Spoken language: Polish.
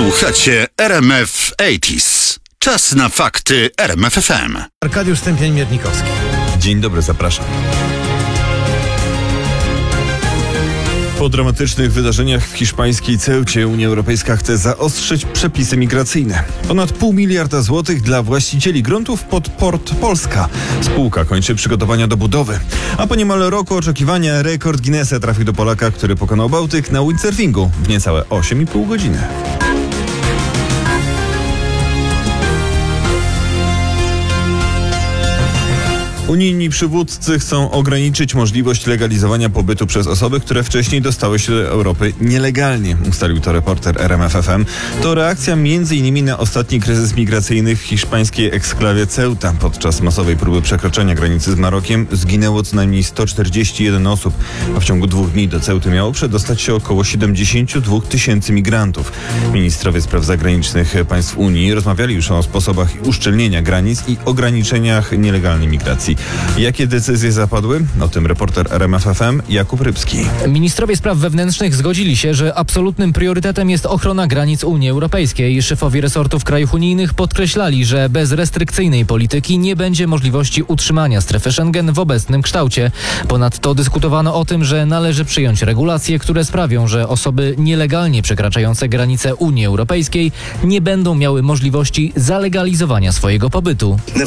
Słuchacie RMF 80s. Czas na fakty RMF FM. Arkadiusz Stępień-Miernikowski. Dzień dobry, zapraszam. Po dramatycznych wydarzeniach w hiszpańskiej Ceucie Unia Europejska chce zaostrzyć przepisy migracyjne. Ponad 0,5 miliarda złotych dla właścicieli gruntów pod Port Polska. Spółka kończy przygotowania do budowy. A po niemal roku oczekiwania rekord Guinnessa trafił do Polaka, który pokonał Bałtyk na windsurfingu w niecałe 8,5 godziny. Unijni przywódcy chcą ograniczyć możliwość legalizowania pobytu przez osoby, które wcześniej dostały się do Europy nielegalnie, ustalił to reporter RMF FM. To reakcja m.in. na ostatni kryzys migracyjny w hiszpańskiej eksklawie Ceuta. Podczas masowej próby przekroczenia granicy z Marokiem zginęło co najmniej 141 osób, a w ciągu 2 dni do Ceuty miało przedostać się około 72 tysięcy migrantów. Ministrowie spraw zagranicznych państw Unii rozmawiali już o sposobach uszczelnienia granic i ograniczeniach nielegalnej migracji. Jakie decyzje zapadły? O tym reporter RMF FM Jakub Rybski. Ministrowie spraw wewnętrznych zgodzili się, że absolutnym priorytetem jest ochrona granic Unii Europejskiej. Szefowie resortów krajów unijnych podkreślali, że bez restrykcyjnej polityki nie będzie możliwości utrzymania strefy Schengen w obecnym kształcie. Ponadto dyskutowano o tym, że należy przyjąć regulacje, które sprawią, że osoby nielegalnie przekraczające granice Unii Europejskiej nie będą miały możliwości zalegalizowania swojego pobytu.